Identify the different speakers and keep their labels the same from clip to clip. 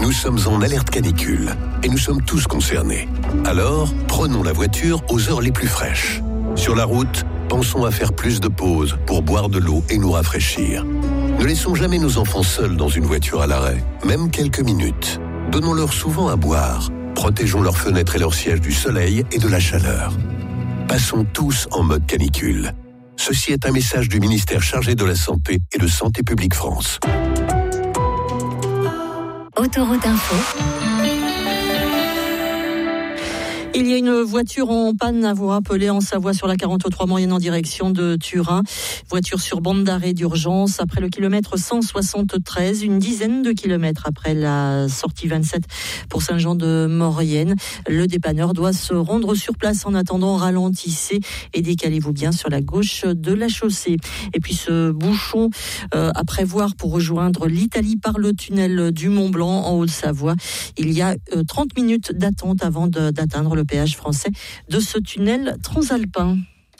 Speaker 1: Nous sommes en alerte canicule et nous sommes tous concernés. Alors, prenons la voiture aux heures les plus fraîches. Sur la route, pensons à faire plus de pauses pour boire de l'eau et nous rafraîchir. Ne laissons jamais nos enfants seuls dans une voiture à l'arrêt, même quelques minutes. Donnons-leur souvent à boire. Protégeons leurs fenêtres et leurs sièges du soleil et de la chaleur. Passons tous en mode canicule. Ceci est un message du ministère chargé de la Santé et de Santé publique France.
Speaker 2: Autoroute Info.
Speaker 3: Il y a une voiture en panne à vous rappeler en Savoie sur la 43 moyenne en direction de Turin. Voiture sur bande d'arrêt d'urgence après le kilomètre 173, une dizaine de kilomètres après la sortie 27 pour Saint-Jean-de-Maurienne. Le dépanneur doit se rendre sur place. En attendant, ralentissez et décalez-vous bien sur la gauche de la chaussée. Et puis ce bouchon à prévoir pour rejoindre l'Italie par le tunnel du Mont-Blanc en Haute-Savoie. Il y a 30 minutes d'attente avant d'atteindre le péage français de ce tunnel transalpin.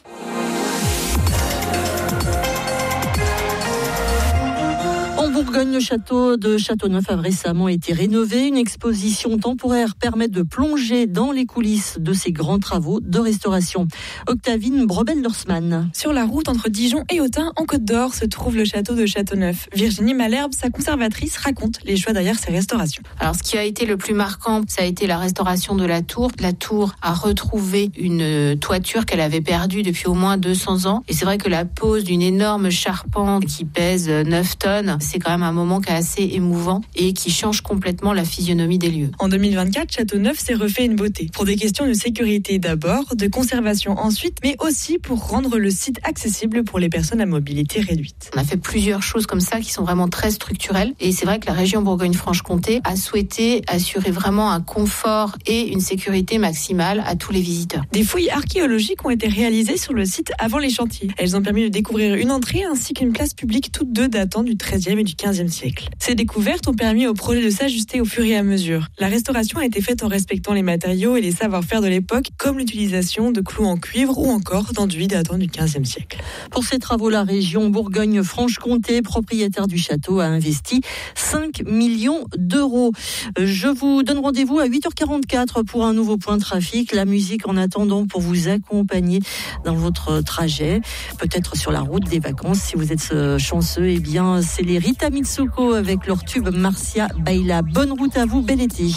Speaker 3: En Bourgogne, le château de Châteauneuf a récemment été rénové. Une exposition temporaire permet de plonger dans les coulisses de ces grands travaux de restauration. Octavine Brebel-Dorsman.
Speaker 4: Sur la route entre Dijon et Autun, en Côte d'Or, se trouve le château de Châteauneuf. Virginie Malherbe, sa conservatrice, raconte les choix derrière ces restaurations.
Speaker 5: Alors, ce qui a été le plus marquant, ça a été la restauration de la tour. La tour a retrouvé une toiture qu'elle avait perdue depuis au moins 200 ans. Et c'est vrai que la pose d'une énorme charpente qui pèse 9 tonnes, c'est quand même un moment qui est assez émouvant et qui change complètement la physionomie des lieux.
Speaker 4: En 2024, Châteauneuf s'est refait une beauté. Pour des questions de sécurité d'abord, de conservation ensuite, mais aussi pour rendre le site accessible pour les personnes à mobilité réduite.
Speaker 5: On a fait plusieurs choses comme ça qui sont vraiment très structurelles. Et c'est vrai que la région Bourgogne-Franche-Comté a souhaité assurer vraiment un confort et une sécurité maximale à tous les visiteurs.
Speaker 4: Des fouilles archéologiques ont été réalisées sur le site avant les chantiers. Elles ont permis de découvrir une entrée ainsi qu'une place publique, toutes deux datant du XIIIe et du XVe siècle. Ces découvertes ont permis au projet de s'ajuster au fur et à mesure. La restauration a été faite en respectant les matériaux et les savoir-faire de l'époque, comme l'utilisation de clous en cuivre ou encore d'enduits datant du XVe siècle.
Speaker 3: Pour ces travaux, la région Bourgogne-Franche-Comté, propriétaire du château, a investi 5 millions d'euros. Je vous donne rendez-vous à 8h44 pour un nouveau point de trafic. La musique en attendant pour vous accompagner dans votre trajet, peut-être sur la route des vacances. Si vous êtes chanceux, eh bien, c'est les Rita Mitsuko avec leur tube Marcia Baila. Bonne route à vous, bel été.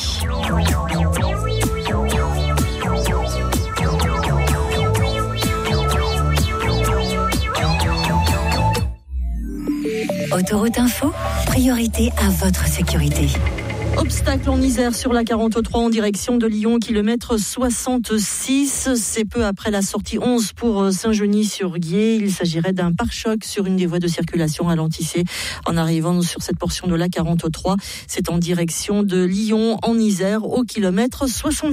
Speaker 2: Autoroute Info, priorité à votre sécurité.
Speaker 3: Obstacle en Isère sur la 43 en direction de Lyon, kilomètre 66. C'est peu après la sortie 11 pour Saint-Genis-sur-Guiers. Il s'agirait d'un pare-choc sur une des voies de circulation. Ralentissez en arrivant sur cette portion de la 43. C'est en direction de Lyon en Isère au kilomètre 66.